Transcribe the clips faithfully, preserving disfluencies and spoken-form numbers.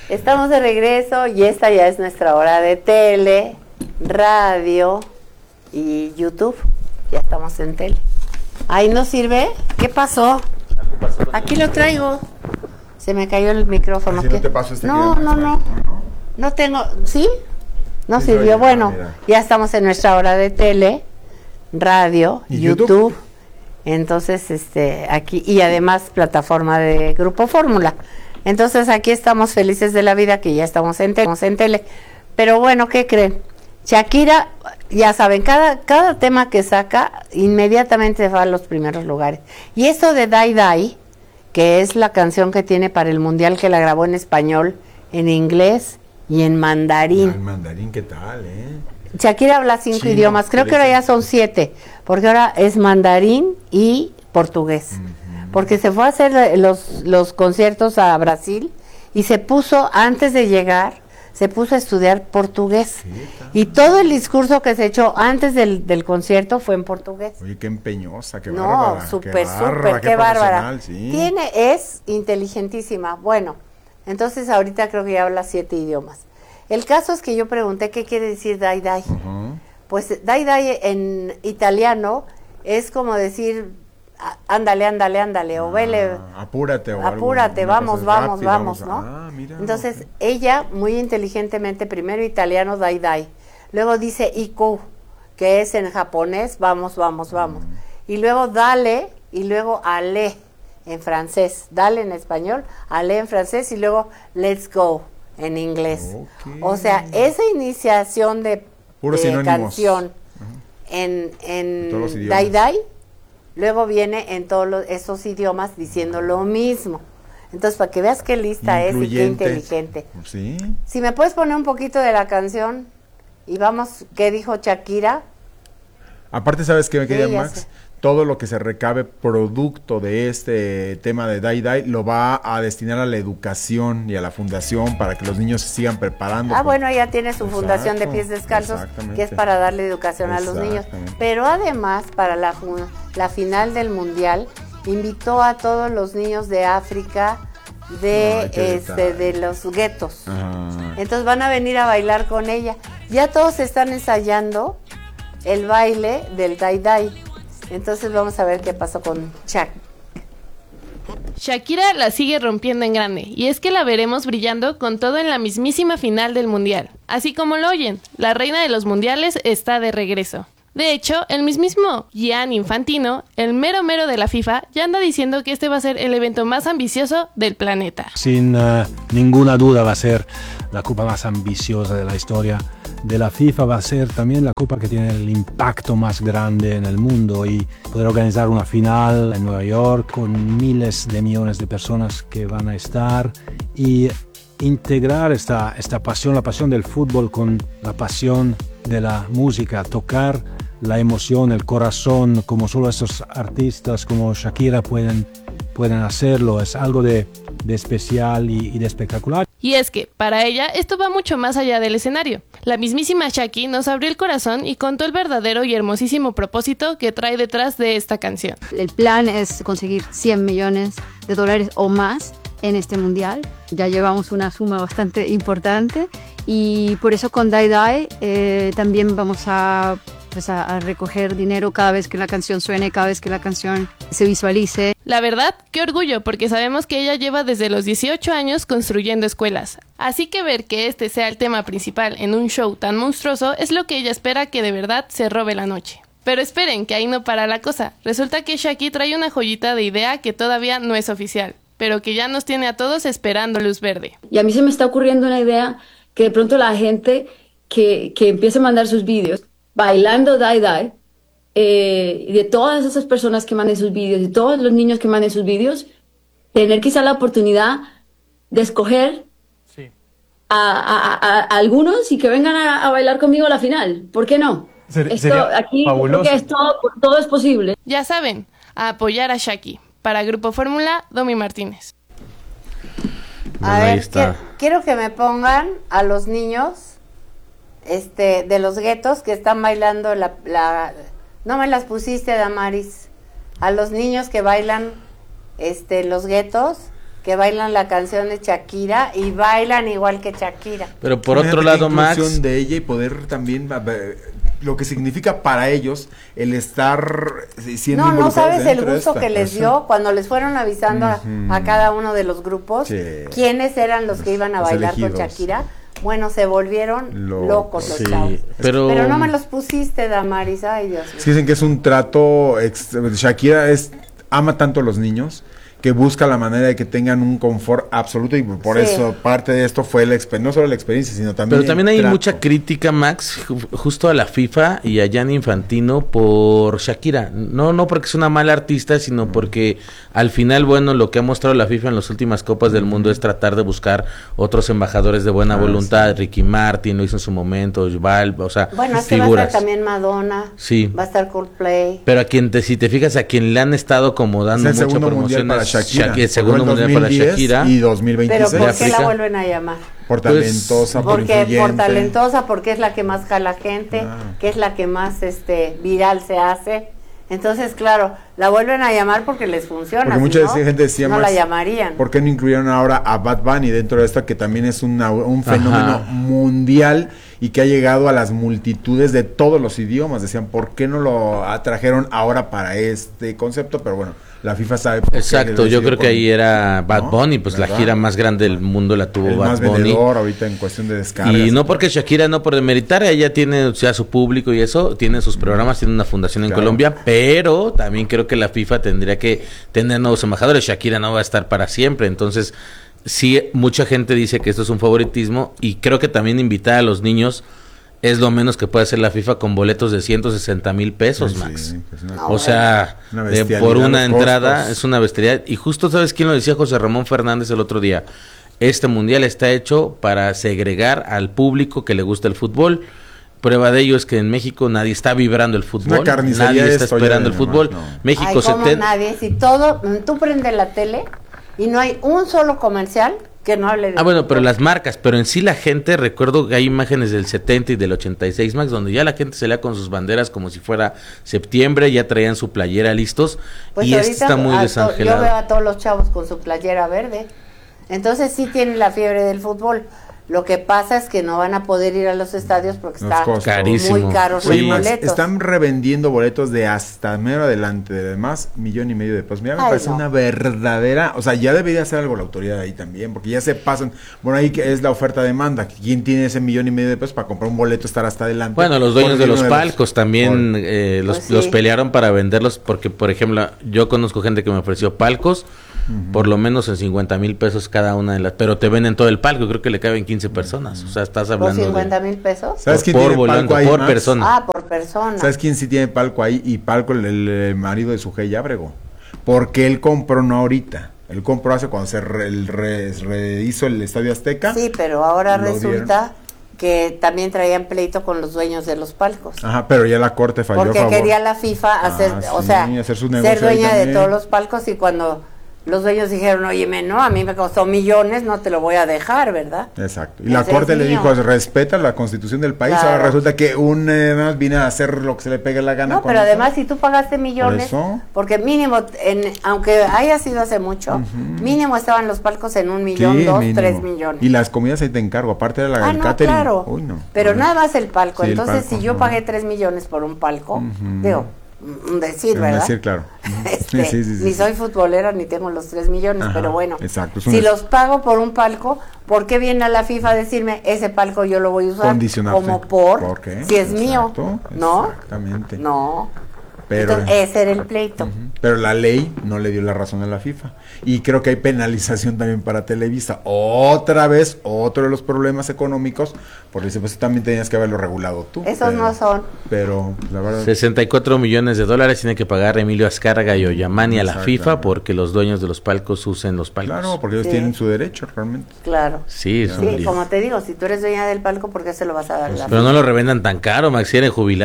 Estamos de regreso y esta ya es nuestra hora de tele, radio y YouTube. Ya estamos en tele. ¿Ahí no sirve? ¿Qué pasó? Aquí lo traigo. Se me cayó el micrófono. Si no te paso este no, no, no. No tengo. ¿Sí? No Sí, sirvió. oye, Bueno, mira. ya estamos en nuestra hora de tele, radio, ¿Y YouTube? YouTube? Entonces, este, aquí, y además plataforma de Grupo Fórmula. Entonces, aquí estamos felices de la vida que ya estamos en tele. estamos en tele. Pero bueno, ¿qué creen? Shakira, ya saben, cada, cada tema que saca, inmediatamente va a los primeros lugares. Y esto de Die Die, que es la canción que tiene para el Mundial, que la grabó en español, en inglés y en mandarín. El mandarín, ¿qué tal, eh? Shakira habla cinco Chino, idiomas, creo que ahora ya son siete, porque ahora es mandarín y portugués. Uh-huh. Porque se fue a hacer los, los conciertos a Brasil y se puso, antes de llegar, se puso a estudiar portugués. Sí, y todo el discurso que se echó antes del, del concierto fue en portugués. Oye, qué empeñosa, qué no, bárbara. No, súper, qué bárbara, súper, qué, qué bárbara. Sí. Tiene, es inteligentísima. Bueno, entonces ahorita creo que ya habla siete idiomas. El caso es que yo pregunté qué quiere decir Die Die. Uh-huh. Pues Die Die en italiano es como decir ándale, ándale, ándale, o vele, ah, apúrate, o apúrate, algo, vamos, vamos, rápido, vamos, vamos, ¿no? Ah, mira, Entonces, okay. ella muy inteligentemente, primero italiano, dai dai, luego dice iku, que es en japonés, vamos, vamos, vamos, mm. y luego dale, y luego ale, en francés, dale en español, ale en francés, y luego let's go, en inglés. Okay. O sea, esa iniciación de, de canción uh-huh. en, en dai dai, luego viene en todos los, esos idiomas diciendo lo mismo. Entonces, para que veas qué lista es y qué inteligente. ¿Sí? Si me puedes poner un poquito de la canción y vamos, ¿qué dijo Shakira? Aparte, ¿sabes qué me quería, sí, Max? Sé. Todo lo que se recabe producto de este tema de Die Die lo va a destinar a la educación y a la fundación para que los niños se sigan preparando. Ah, con... bueno, ella tiene su Exacto, fundación de pies descalzos, que es para darle educación a los niños. Pero además, para la, la final del Mundial, invitó a todos los niños de África, de, no, este, de los guetos. Ajá. Entonces van a venir a bailar con ella. Ya todos están ensayando el baile del Die Die. Entonces vamos a ver qué pasó con Shak. Shakira la sigue rompiendo en grande, y es que la veremos brillando con todo en la mismísima final del Mundial. Así como lo oyen, la reina de los mundiales está de regreso. De hecho, el mismísimo Gianni Infantino, el mero mero de la FIFA, ya anda diciendo que este va a ser el evento más ambicioso del planeta. Sin uh, ninguna duda va a ser la copa más ambiciosa de la historia de la FIFA, va a ser también la copa que tiene el impacto más grande en el mundo, y poder organizar una final en Nueva York con miles de millones de personas que van a estar y integrar esta, esta pasión, la pasión del fútbol con la pasión de la música, tocar la emoción, el corazón, como solo estos artistas como Shakira pueden, pueden hacerlo, es algo de, de especial y, y de espectacular. Y es que, para ella, esto va mucho más allá del escenario. La mismísima Shaki nos abrió el corazón y contó el verdadero y hermosísimo propósito que trae detrás de esta canción. El plan es conseguir cien millones de dólares o más en este mundial. Ya llevamos una suma bastante importante y por eso con Die Die eh, también vamos a, pues a, a recoger dinero cada vez que la canción suene, cada vez que la canción se visualice. La verdad, qué orgullo, porque sabemos que ella lleva desde los dieciocho años construyendo escuelas. Así que ver que este sea el tema principal en un show tan monstruoso es lo que ella espera que de verdad se robe la noche. Pero esperen, que ahí no para la cosa. Resulta que Shaki trae una joyita de idea que todavía no es oficial, pero que ya nos tiene a todos esperando luz verde. Y a mí se me está ocurriendo una idea que de pronto la gente que, que empiece a mandar sus vídeos bailando Die Die, eh, y de todas esas personas que manden sus vídeos, y todos los niños que manden sus vídeos, tener quizá la oportunidad de escoger sí. a, a, a, a algunos y que vengan a, a bailar conmigo a la final. ¿Por qué no? Ser, esto, aquí creo que es todo, todo es posible. Ya saben, a apoyar a Shaki. Para Grupo Fórmula, Domi Martínez. A ver, que, quiero que me pongan a los niños este, de los guetos que están bailando la, la... No me las pusiste, Damaris. A los niños que bailan este, los guetos, que bailan la canción de Shakira y bailan igual que Shakira. Pero por Imagínate otro la lado, Max, inclusión de ella y poder también a ver, lo que significa para ellos el estar siendo No, no involucrados sabes el dentro de gusto esta que les cosa. dio cuando les fueron avisando a- Ujú. a, cada uno de los grupos Sí. quiénes eran los que iban a Los bailar con elegidos. Shakira. Bueno, se volvieron Locos. locos los sí, chavos. pero, Pero no me los pusiste, Damaris. Ay, Dios mío. Sí, dicen que es un trato, ex- Shakira es ama tanto a los niños que busca la manera de que tengan un confort absoluto y por Sí. eso parte de esto fue la exper- no solo la experiencia, sino también pero también el hay trato. mucha crítica, Max, ju- justo a la FIFA y a Gianni Infantino por Shakira. No, no porque es una mala artista, sino porque al final, bueno, lo que ha mostrado la FIFA en las últimas Copas del Mundo es tratar de buscar otros embajadores de buena Ah, voluntad. sí. Ricky Martin lo hizo en su momento, Val, o sea, Bueno, es que va a figuras. estar también Madonna. Sí. Va a estar Coldplay. Pero a quien te, si te fijas, a quien le han estado como dando Es el mucha segundo mundial promoción para es Shakira. Shaki- el segundo Fue en mundial para dos mil diez Shakira. y dos mil Pero veintiséis. ¿por qué África. la vuelven a llamar? Por Pues, talentosa, por Porque por influyente. talentosa, porque es la que más jala gente, Ah. que es la que más este viral se hace. Entonces, claro, la vuelven a llamar porque les funciona. Porque si mucha no, gente decía no Max, la llamarían. ¿por qué no incluyeron ahora a Bad Bunny dentro de esta que también es una- un fenómeno Ajá. mundial y que ha llegado a las multitudes de todos los idiomas? Decían, ¿por qué no lo atrajeron ahora para este concepto? Pero bueno, la FIFA sabe por qué Exacto, decidió yo creo que con- ahí era Bad ¿no? Bunny, pues la ¿Verdad? gira más grande del mundo la tuvo el Bad más Bunny. vendedor ahorita en cuestión de descargas. Y no porque Shakira, no por demeritar, ella tiene, o sea, su público y eso, tiene sus programas, tiene una fundación en Claro. Colombia, pero también creo que la FIFA tendría que tener nuevos embajadores. Shakira no va a estar para siempre, entonces sí, mucha gente dice que esto es un favoritismo y creo que también invitar a los niños es lo menos que puede hacer la FIFA con boletos de ciento sesenta mil pesos, Sí, Max. sí, es una No, O sea, Una de- bestialidad por una los entrada costos. es una bestialidad. Y justo, ¿sabes quién lo decía? José Ramón Fernández el otro día. Este mundial está hecho para segregar al público que le gusta el fútbol. Prueba de ello es que en México nadie está vibrando el fútbol. carnicería Nadie está esto ya esperando de el fútbol. nomás, no. México Ay, ¿cómo setenta. nadie? Si todo, tú prendes la tele y no hay un solo comercial que no hable de Ah, bueno, pero fútbol. las marcas, pero en sí la gente, recuerdo que hay imágenes del setenta y del ochenta y seis, Max, donde ya la gente salía con sus banderas como si fuera septiembre, ya traían su playera listos, Pues y este ahorita está muy a to- desangelado. yo veo a todos los chavos con su playera verde. Entonces sí tienen la fiebre del fútbol. Lo que pasa es que no van a poder ir a los estadios porque Los está costos. Carísimo. muy caros Sí. los Oye, Max, boletos. están revendiendo boletos de hasta mero adelante, de más millón y medio de pesos. Mira, me Ay, parece no. una verdadera, o sea, ya debería hacer algo la autoridad ahí también, porque ya se pasan, bueno, ahí que es la oferta-demanda, ¿quién tiene ese millón y medio de pesos para comprar un boleto, estar hasta adelante? Bueno, los Por dueños de los dinero palcos también por- eh, los, Pues sí. los pelearon para venderlos porque, por ejemplo, yo conozco gente que me ofreció palcos por lo menos en cincuenta mil pesos cada una de las, pero te venden todo el palco, creo que le caben quince personas, o sea, estás ¿Por hablando cincuenta de mil pesos? ¿Sabes quién por tiene volante, palco ahí, por Max? persona. Ah, por persona. ¿Sabes quién sí tiene palco ahí? Y palco el, el, el marido de Sujei Ábrego. Porque él compró no ahorita. Él compró hace cuando se re, el re- rehizo el Estadio Azteca. Sí, pero ahora Lo resulta que también traían pleito con los dueños de los palcos. Ajá, pero ya la corte falló a Porque favor. quería la FIFA hacer, Ah, o sí, sea, hacer su negocio ser dueña ahí de también. todos los palcos y cuando los dueños dijeron, óyeme, no, a mí me costó millones, no te lo voy a dejar, ¿verdad? Exacto. Y la Ese corte es le mío. dijo, respeta la constitución del país. Claro. Ahora resulta que un eh, más viene a hacer lo que se le pegue la gana. No, con pero eso. además si tú pagaste millones, eso. porque mínimo, en, aunque haya sido hace mucho, mínimo estaban los palcos en un millón, Sí, dos, mínimo. tres millones. Y las comidas ahí te encargo, aparte de la Ah, el no, catering. claro. Uy, no. Pero Ajá. nada más el palco. Sí, el Entonces, palco, si yo ajá. pagué tres millones por un palco, Ujú. digo, un decir, Es ¿verdad? decir, claro. Este, Sí, sí, sí, ni sí. soy futbolera ni tengo los tres millones, Ajá, pero bueno, exacto, es un si es- los pago por un palco, ¿por qué viene a la FIFA a decirme ese palco yo lo voy a usar Condicionarte. como por, ¿Por qué? si es mío? Exacto, ¿No? exactamente. No. Pero, Entonces, ese era el pleito. Ujú. Pero la ley no le dio la razón a la FIFA. Y creo que hay penalización también para Televisa. Otra vez, otro de los problemas económicos, porque dice, pues también tenías que haberlo regulado tú. Esos pero- no son. Pero la verdad... sesenta y cuatro millones de dólares tiene que pagar Emilio Azcárraga y Ollamani a la Exactamente. FIFA porque los dueños de los palcos usen los palcos. Claro, porque ellos Sí. tienen su derecho realmente. Claro. Sí, es un Sí, lío. como te digo, si tú eres dueña del palco, ¿por qué se lo vas a dar a la Pero FIFA? no lo revendan tan caro, Max, quieren jubilarse.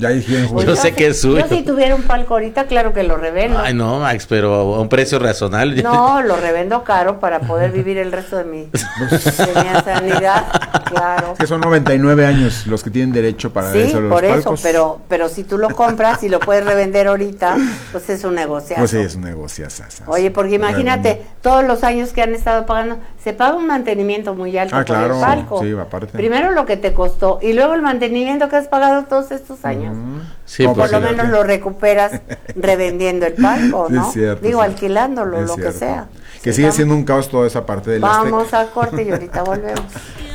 Ya dijeron, Pues Yo sé que es suyo. Yo si tuviera un palco ahorita, claro que lo revendo. Ay, no, Max, pero a un precio razonable. No, lo revendo caro para poder vivir el resto de mi, de mi sanidad, claro. Es que son noventa y nueve años los que tienen derecho para Sí, eso, los por palcos. eso, pero pero si tú lo compras y lo puedes revender ahorita, pues es un negociazo. Pues sí, es un negociazo. Oye, porque imagínate, todos los años que han estado pagando, se paga un mantenimiento muy alto Ah, por claro, el palco. sí, aparte. Primero lo que te costó y luego el mantenimiento que has pagado todos estos años. Sí, Como Por pues, lo sí. menos lo recuperas revendiendo el palco, Sí, ¿no? es cierto, Digo, sí. alquilándolo, Es lo que cierto. sea. Que Sí, sigue vamos- siendo un caos toda esa parte del Azteca. Vamos a corte y ahorita volvemos.